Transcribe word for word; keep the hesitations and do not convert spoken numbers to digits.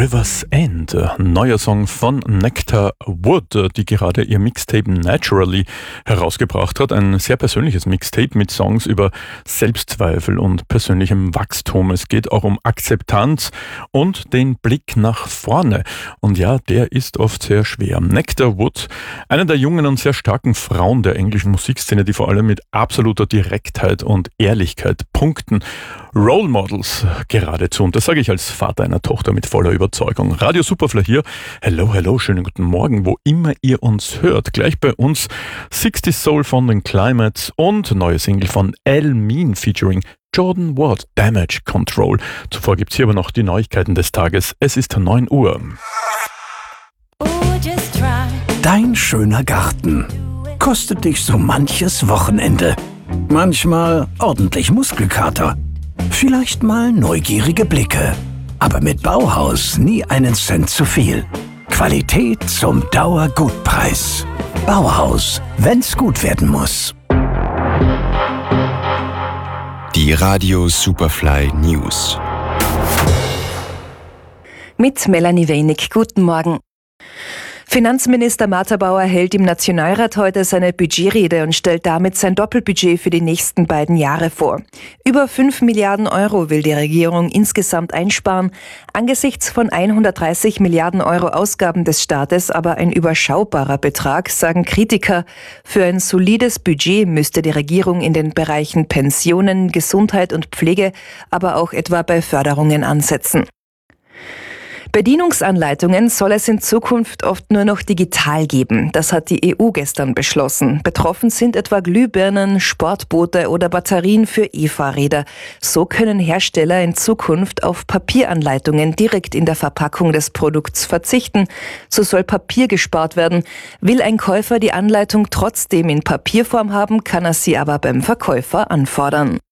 Rivers End, neuer Song von Nectar Wood, die gerade ihr Mixtape Naturally herausgebracht hat. Ein sehr persönliches Mixtape mit Songs über Selbstzweifel und persönlichem Wachstum. Es geht auch um Akzeptanz und den Blick nach vorne. Und ja, der ist oft sehr schwer. Nectar Wood, eine der jungen und sehr starken Frauen der englischen Musikszene, die vor allem mit absoluter Direktheit und Ehrlichkeit punkten. Role Models geradezu. Und das sage ich als Vater einer Tochter mit voller Überzeugung. Radio Superfly hier. Hello, hello, schönen guten Morgen, wo immer ihr uns hört. Gleich bei uns sixties Soul von den Climates und neue Single von El Mean featuring Jordan Ward, Damage Control. Zuvor gibt's hier aber noch die Neuigkeiten des Tages. Es ist neun Uhr. Dein schöner Garten kostet dich so manches Wochenende. Manchmal ordentlich Muskelkater. Vielleicht mal neugierige Blicke. Aber mit Bauhaus nie einen Cent zu viel. Qualität zum Dauergutpreis. Bauhaus, wenn's gut werden muss. Die Radio Superfly News. Mit Melanie Wenig. Guten Morgen. Finanzminister Martha Bauer hält im Nationalrat heute seine Budgetrede und stellt damit sein Doppelbudget für die nächsten beiden Jahre vor. Über fünf Milliarden Euro will die Regierung insgesamt einsparen. Angesichts von hundertdreißig Milliarden Euro Ausgaben des Staates aber ein überschaubarer Betrag, sagen Kritiker. Für ein solides Budget müsste die Regierung in den Bereichen Pensionen, Gesundheit und Pflege, aber auch etwa bei Förderungen ansetzen. Bedienungsanleitungen soll es in Zukunft oft nur noch digital geben. Das hat die E U gestern beschlossen. Betroffen sind etwa Glühbirnen, Sportboote oder Batterien für E-Fahrräder. So können Hersteller in Zukunft auf Papieranleitungen direkt in der Verpackung des Produkts verzichten. So soll Papier gespart werden. Will ein Käufer die Anleitung trotzdem in Papierform haben, kann er sie aber beim Verkäufer anfordern.